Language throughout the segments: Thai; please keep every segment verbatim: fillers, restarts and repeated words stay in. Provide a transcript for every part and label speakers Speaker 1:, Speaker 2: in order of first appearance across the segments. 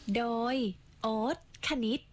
Speaker 1: โดยโอ๊ตคณิต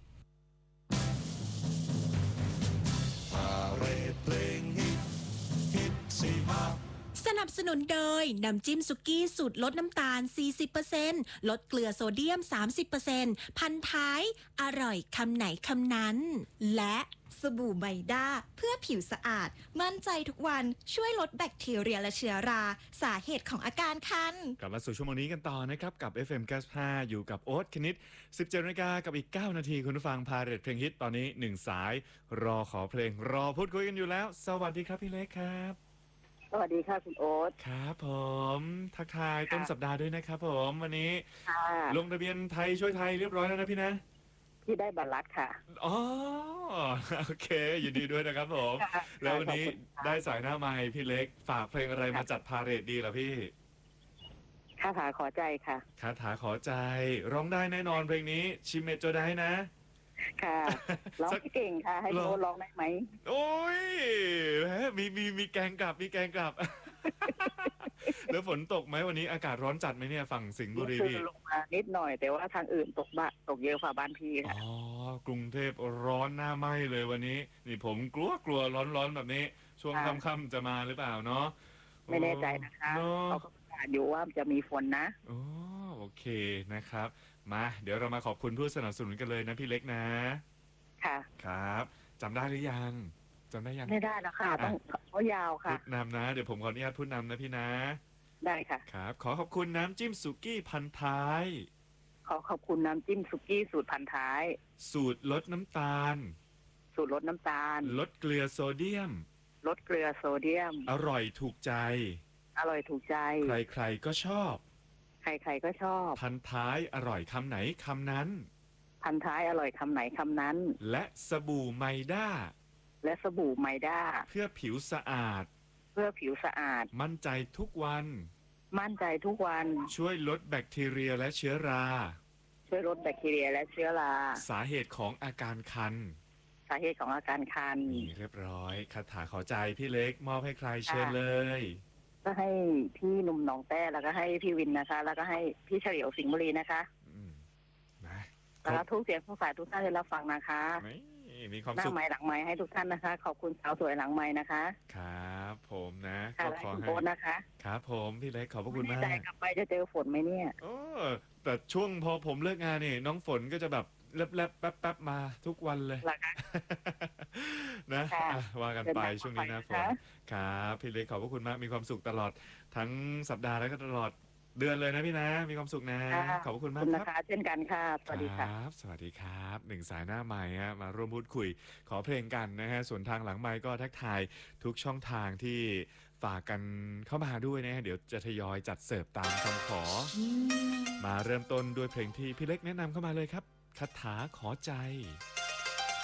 Speaker 1: สนับสนุนโดยน้ำจิ้มสุกี้สูตรลดน้ำตาล สี่สิบเปอร์เซ็นต์ ลดเกลือโซเดียม สามสิบเปอร์เซ็นต์ พันท้ายอร่อยคำไหนคำนั้นและ
Speaker 2: สบู่ไมด้าเพื่อผิวสะอาดมั่นใจทุกวันช่วยลดแบคทีเรียและเชื้อราสาเหตุของอาการคัน
Speaker 3: กลับมาสู่ชั่วโมงนี้กันต่อนะครับกับ เอฟ เอ็ม เก้าสิบห้า อยู่กับโอ๊ตคณิต สิบเจ็ดนาฬิกากับอีกเก้านาทีคุณผู้ฟังพาเรทเพลงฮิตตอนนี้หนึ่งสายรอขอเพลงรอพูดคุยกันอยู่แล้วสวัสดีครับพี่เล็กครับ
Speaker 4: สวัสดีค่ะคุณโอ๊ต
Speaker 3: ครับผมทักทายต้นสัปดาห์ด้วยนะครับผมวันนี้ลงทะเบียนไทยช่วยไทยเรียบร้อยแล้วนะพี่นะ
Speaker 4: พี่ได้บัตรลัดค่ะ
Speaker 3: อ๋อโอเคยินดีด้วยนะครับผมแล้ววันนี้ได้สายหน้าไมค์พี่เล็กฝากเพลงอะไรมาจัดพาเรทดีล่ะพี่
Speaker 4: คาถาขอใจค่ะ
Speaker 3: คาถาขอใจร้องได้แน่นอนเพลงนี้ชิเมโจได้นะ
Speaker 4: ค่ะร้องไม่เก่งค่ะให้โน้ตร้องได้ไหม
Speaker 3: โอ้ยมีมีมีแกงกลับมีแกงกลับแล้วฝนตกไหมวันนี้อากาศร้อนจัดไหมเนี่ยฝั่งสิงห์บุรีพี่
Speaker 4: ลงมานิดหน่อยแต่ว่าทางอื่นตกบ้าตกเยอะกว่าบ้านพี่ค่ะ
Speaker 3: อ๋อกรุงเทพร้อนหน้าไหม้เลยวันนี้นี่ผมกลัวกลัวร้อนร้อนแบบนี้ช่วงค่ำๆจะมาหรือเปล่าเนาะ
Speaker 4: ไม่แน่ใจนะคะเขาก็ประกาศอยู่ว่าจะมีฝนนะ
Speaker 3: โอ้โอเคนะครับมาเดี๋ยวเรามาขอบคุณผู้สนับสนุนกันเลยนะพี่เล็กนะ
Speaker 4: ค่ะ
Speaker 3: ครับจำได้หรือยังจำได้ยัง
Speaker 4: ไม่ได้แล้วค่ะต้องเขายาวค่ะ
Speaker 3: พูดนำนะเดี๋ยวผมขออนุญาตพูดนำนะพี่นะ
Speaker 4: ได้ค่ะ
Speaker 3: ครับขอขอบคุณน้ำจิ้มสุกี้พันท้าย
Speaker 4: ขอขอบคุณน้ำจิ้มสุกี้สูตรพันท้าย
Speaker 3: สูตรลดน้ำตาล
Speaker 4: สูตรลดน้ำตาล
Speaker 3: ลดเกลือโซเดียม
Speaker 4: ลดเกลือโซเดียม
Speaker 3: อร่อยถูกใจ
Speaker 4: อร่อยถูกใจ
Speaker 3: ใครๆก็ชอบ
Speaker 4: ใครๆก็ชอบ
Speaker 3: พันท้ายอร่อยคำไหนคำนั้น
Speaker 4: พันท้ายอร่อยคำไหนคำนั้น
Speaker 3: และสบู่ไมด้า
Speaker 4: และสบู่ไมด้า
Speaker 3: เพื่อผิวสะอาด
Speaker 4: เพื่อผิวสะอาด
Speaker 3: มั่นใจทุกวัน
Speaker 4: มั่นใจทุกวัน
Speaker 3: ช่วยลดแบคทีเรียและเชื้อรา
Speaker 4: ช่วยลดแบคทีเรียและเชื้อรา
Speaker 3: สาเหตุของอาการคัน
Speaker 4: สาเหตุของอาการคัน
Speaker 3: นี่เรียบร้อยคาถาขอใจพี่เล็กมอบให้ใครเชิญเลย
Speaker 4: ก็ให้พี่หนุ่มหนองแต้แล้วก็ให้พี่วินนะคะแล้วก็ให้พี่เฉลียวสิงห์บุรีนะคะ
Speaker 3: นะ
Speaker 4: แล้วทุกเสียงทุกสายทุกท่านที่รับฟังนะคะ
Speaker 3: มีความสุข
Speaker 4: หน้าไม้หลังไม้ให้ทุกท่านนะคะขอบคุณสาวสวยหลังไม้นะคะ
Speaker 3: ครับผมนะ
Speaker 4: ก็ขอให้นะคะ
Speaker 3: ครับผมพี่เล็กขอบพระคุณมาก
Speaker 4: ใจกลับไปจะเจอฝนไหมเนี่ย
Speaker 3: โอ้แต่ช่วงพอผมเลิกงานนี่น้องฝนก็จะแบบแลบๆแป๊บๆมาทุกวันเลยนะว่ากันไปช่วงนี้นะฝนครับพี่เล็กขอบพระคุณมากมีความสุขตลอดทั้งสัปดาห์แล้วก็ตลอดเดือนเลยนะพี่นะมีความสุขนะขอบคุณมาก
Speaker 4: ครับเช่นกันค่ะสวัสดีครับ
Speaker 3: สวัสดีครับหนึ่งสายหน้าไมค์มาร่วมพูดคุยขอเพลงกันนะฮะส่วนทางหลังไมค์ก็ทักทายทุกช่องทางที่ฝากกันเข้ามาด้วยนะฮะเดี๋ยวจะทยอยจัดเสิร์ฟตามคำขอมาเริ่มต้นด้วยเพลงที่พี่เล็กแนะนำเข้ามาเลยครับคาถาขอใจ